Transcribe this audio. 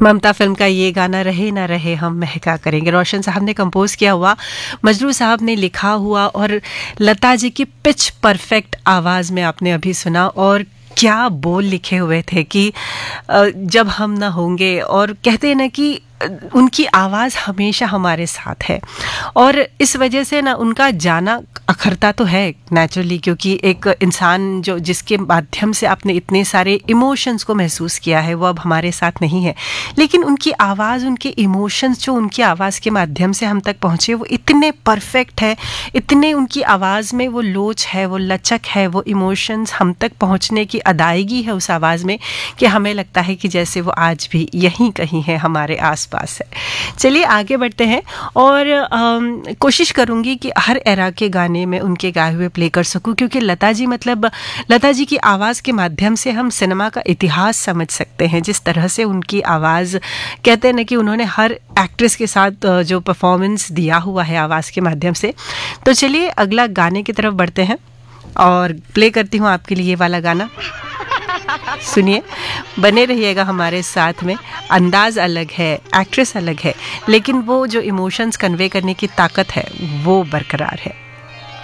ममता film का ये गाना रहे ना रहे हम महका करेंगे, रोशन साहब ने कंपोज किया हुआ, मजरू साहब ने लिखा हुआ और लता जी की पिच परफेक्ट आवाज़ में आपने अभी सुना। और क्या बोल लिखे हुए थे कि जब हम ना होंगे, और कहते हैं ना कि उनकी आवाज़ हमेशा हमारे साथ है। और इस वजह से ना उनका जाना अखरता तो है नेचुरली, क्योंकि एक इंसान जो जिसके माध्यम से आपने इतने सारे इमोशंस को महसूस किया है वो अब हमारे साथ नहीं है, लेकिन उनकी आवाज़, उनके इमोशंस जो उनकी आवाज़ के माध्यम से हम तक पहुँचे वो इतने परफेक्ट है, इतने उनकी आवाज़ में वो लोच है, वो लचक है, वो इमोशंस हम तक पहुँचने की अदायगी है उस आवाज़ में कि हमें लगता है कि जैसे वो आज भी यहीं कहीं है, हमारे आसपास है। चलिए आगे बढ़ते हैं और कोशिश करूँगी कि हर एरा के गाने में उनके गाए हुए प्ले कर सकूं, क्योंकि लता जी की आवाज़ के माध्यम से हम सिनेमा का इतिहास समझ सकते हैं। जिस तरह से उनकी आवाज़, कहते हैं ना कि उन्होंने हर एक्ट्रेस के साथ जो परफॉर्मेंस दिया हुआ है आवाज़ के माध्यम से। तो चलिए अगला गाने की तरफ बढ़ते हैं और प्ले करती हूँ आपके लिए ये वाला गाना। सुनिए, बने रहिएगा हमारे साथ में। अंदाज अलग है, एक्ट्रेस अलग है, लेकिन वो जो इमोशंस कन्वे करने की ताकत है वो बरकरार है।